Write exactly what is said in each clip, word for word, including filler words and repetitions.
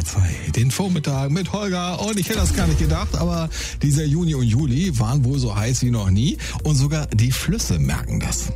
R zwei, den Vormittag mit Holger. Und ich hätte das gar nicht gedacht, aber dieser Juni und Juli waren wohl so heiß wie noch nie. Und sogar die Flüsse merken das.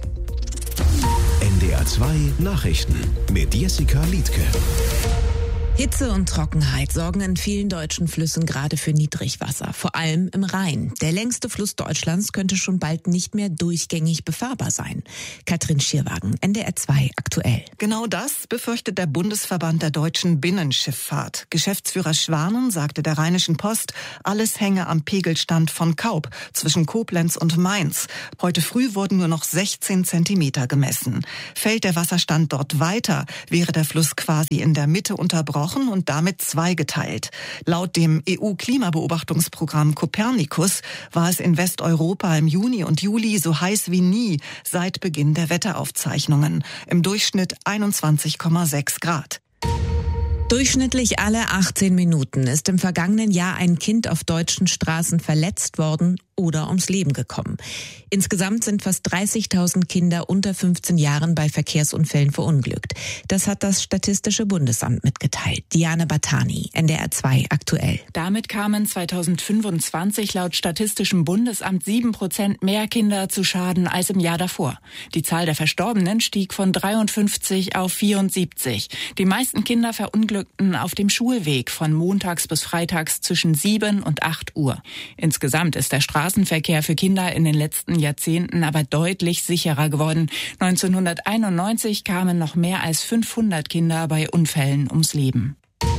N D R zwei Nachrichten mit Jessica Liedtke. Hitze und Trockenheit sorgen in vielen deutschen Flüssen gerade für Niedrigwasser, vor allem im Rhein. Der längste Fluss Deutschlands könnte schon bald nicht mehr durchgängig befahrbar sein. Katrin Schierwagen, N D R zwei aktuell. Genau das befürchtet der Bundesverband der deutschen Binnenschifffahrt. Geschäftsführer Schwanen sagte der Rheinischen Post, alles hänge am Pegelstand von Kaub zwischen Koblenz und Mainz. Heute früh wurden nur noch sechzehn Zentimeter gemessen. Fällt der Wasserstand dort weiter, wäre der Fluss quasi in der Mitte unterbrochen und damit zweigeteilt. Laut dem E U-Klimabeobachtungsprogramm Copernicus war es in Westeuropa im Juni und Juli so heiß wie nie seit Beginn der Wetteraufzeichnungen. Im Durchschnitt einundzwanzig Komma sechs Grad. Durchschnittlich alle achtzehn Minuten ist im vergangenen Jahr ein Kind auf deutschen Straßen verletzt worden oder ums Leben gekommen. Insgesamt sind fast dreißigtausend Kinder unter fünfzehn Jahren bei Verkehrsunfällen verunglückt. Das hat das Statistische Bundesamt mitgeteilt. Diane Batani, N D R zwei aktuell. Damit kamen zweitausendfünfundzwanzig laut Statistischem Bundesamt sieben Prozent mehr Kinder zu Schaden als im Jahr davor. Die Zahl der Verstorbenen stieg von dreiundfünfzig auf vierundsiebzig. Die meisten Kinder verunglückten auf dem Schulweg von montags bis freitags zwischen sieben und acht Uhr. Insgesamt ist der Straßenverkehr für Kinder in den letzten Jahrzehnten aber deutlich sicherer geworden. neunzehnhunderteinundneunzig kamen noch mehr als fünfhundert Kinder bei Unfällen ums Leben.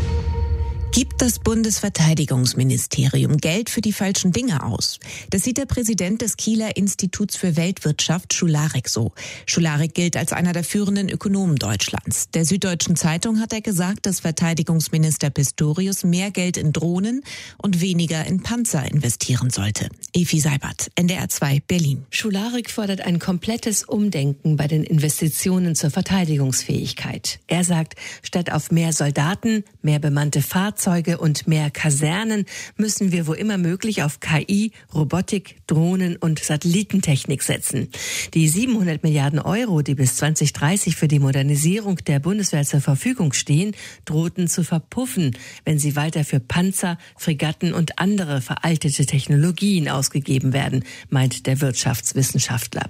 Gibt das Bundesverteidigungsministerium Geld für die falschen Dinge aus? Das sieht der Präsident des Kieler Instituts für Weltwirtschaft, Schularik, so. Schularik gilt als einer der führenden Ökonomen Deutschlands. Der Süddeutschen Zeitung hat er gesagt, dass Verteidigungsminister Pistorius mehr Geld in Drohnen und weniger in Panzer investieren sollte. Efi Seibert, N D R zwei, Berlin. Schularik fordert ein komplettes Umdenken bei den Investitionen zur Verteidigungsfähigkeit. Er sagt, statt auf mehr Soldaten, mehr bemannte Fahrzeuge, Fahrzeuge und mehr Kasernen müssen wir wo immer möglich auf K I, Robotik, Drohnen und Satellitentechnik setzen. Die siebenhundert Milliarden Euro, die bis zwanzig dreißig für die Modernisierung der Bundeswehr zur Verfügung stehen, drohten zu verpuffen, wenn sie weiter für Panzer, Fregatten und andere veraltete Technologien ausgegeben werden, meint der Wirtschaftswissenschaftler.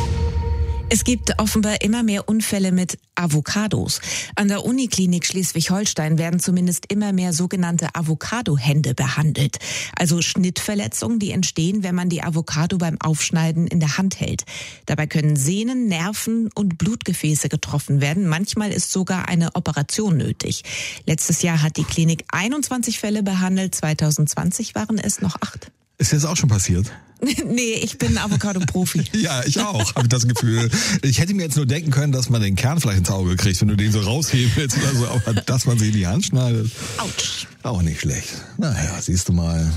Es gibt offenbar immer mehr Unfälle mit Avocados. An der Uniklinik Schleswig-Holstein werden zumindest immer mehr sogenannte Avocado-Hände behandelt. Also Schnittverletzungen, die entstehen, wenn man die Avocado beim Aufschneiden in der Hand hält. Dabei können Sehnen, Nerven und Blutgefäße getroffen werden. Manchmal ist sogar eine Operation nötig. Letztes Jahr hat die Klinik einundzwanzig Fälle behandelt. zweitausendzwanzig waren es noch acht. Ist das auch schon passiert? Nee, ich bin Avocado-Profi. Ja, ich auch, habe ich das Gefühl. Ich hätte mir jetzt nur denken können, dass man den Kern vielleicht ins Auge kriegt, wenn du den so raushebelst oder so, aber dass man sich in die Hand schneidet. Autsch. Auch nicht schlecht. Naja, siehst du mal.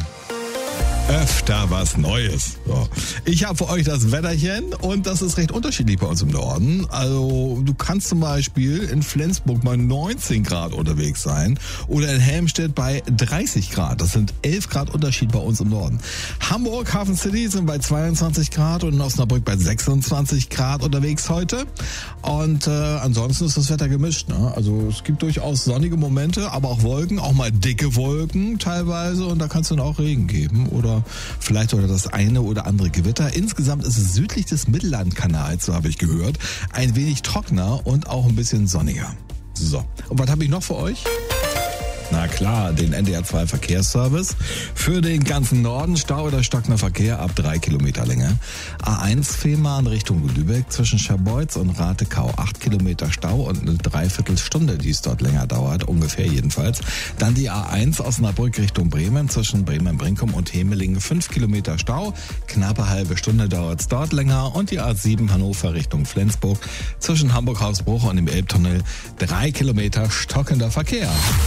Öfter was Neues. So. Ich habe für euch das Wetterchen und das ist recht unterschiedlich bei uns im Norden. Also du kannst zum Beispiel in Flensburg bei neunzehn Grad unterwegs sein oder in Helmstedt bei dreißig Grad. Das sind elf Grad Unterschied bei uns im Norden. Hamburg, Hafen City sind bei zweiundzwanzig Grad und in Osnabrück bei sechsundzwanzig Grad unterwegs heute. Und äh, ansonsten ist das Wetter gemischt. Ne? Also es gibt durchaus sonnige Momente, aber auch Wolken, auch mal dicke Wolken teilweise und da kann es dann auch Regen geben oder vielleicht sogar das eine oder andere Gewitter. Insgesamt ist es südlich des Mittellandkanals, so habe ich gehört, ein wenig trockener und auch ein bisschen sonniger. So, und was habe ich noch für euch? Na klar, den N D R zwei Verkehrsservice. Für den ganzen Norden Stau oder stockender Verkehr ab drei Kilometer Länge. A eins Fehmarn Richtung Lübeck zwischen Scharbeutz und Ratekau. acht Kilometer Stau und eine Dreiviertelstunde, die es dort länger dauert, ungefähr jedenfalls. Dann die A eins Osnabrück Richtung Bremen zwischen Bremen-Brinkum und Hemelingen. fünf Kilometer Stau, knappe halbe Stunde dauert es dort länger. Und die A sieben Hannover Richtung Flensburg zwischen Hamburg-Hausbruch und dem Elbtunnel. drei Kilometer stockender Verkehr.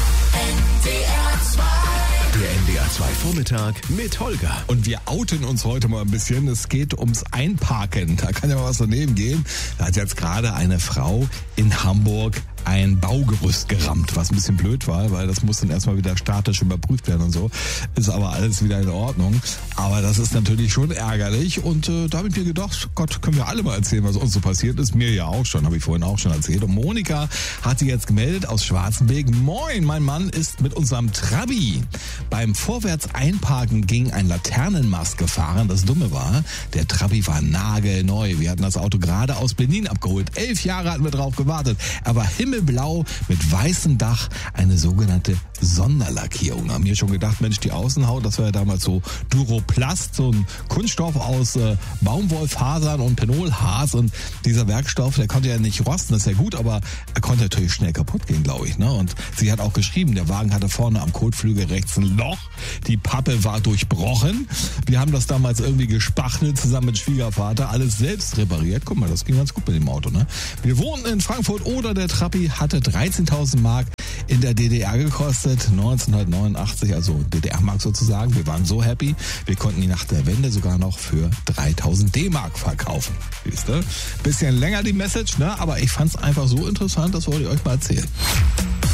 Der N D R zwei Vormittag mit Holger. Und wir outen uns heute mal ein bisschen. Es geht ums Einparken. Da kann ja mal was daneben gehen. Da hat jetzt gerade eine Frau in Hamburg ein Baugerüst gerammt, was ein bisschen blöd war, weil das muss dann erstmal wieder statisch überprüft werden und so. Ist aber alles wieder in Ordnung. Aber das ist natürlich schon ärgerlich und äh, da habe ich mir gedacht, Gott, können wir alle mal erzählen, was uns so passiert ist. Mir ja auch schon, habe ich vorhin auch schon erzählt. Und Monika hat sich jetzt gemeldet aus Schwarzenberg. Moin, mein Mann ist mit unserem Trabi beim vorwärts einparken gegen ein Laternenmast gefahren. Das Dumme war, der Trabi war nagelneu. Wir hatten das Auto gerade aus Benin abgeholt. Elf Jahre hatten wir drauf gewartet. Er war himmelblau mit weißem Dach, eine sogenannte Sonderlackierung. Haben wir schon gedacht, Mensch, die Außenhaut, das war ja damals so Duroplast, so ein Kunststoff aus äh, Baumwollfasern und Penolharz. Und dieser Werkstoff, der konnte ja nicht rosten, das ist ja gut, aber er konnte natürlich schnell kaputt gehen, glaube ich. Ne? Und sie hat auch geschrieben, der Wagen hatte vorne am Kotflügel rechts ein Loch. Die Pappe war durchbrochen. Wir haben das damals irgendwie gespachtelt, zusammen mit Schwiegervater, alles selbst repariert. Guck mal, das ging ganz gut mit dem Auto. Ne? Wir wohnten in Frankfurt oder der Trabi hatte dreizehntausend Mark in der D D R gekostet, neunzehnhundertneunundachtzig, also D D R-Mark sozusagen. Wir waren so happy, wir konnten ihn nach der Wende sogar noch für dreitausend D-Mark verkaufen. Siehst du? Bisschen länger die Message, ne? Aber ich fand's einfach so interessant, das wollte ich euch mal erzählen.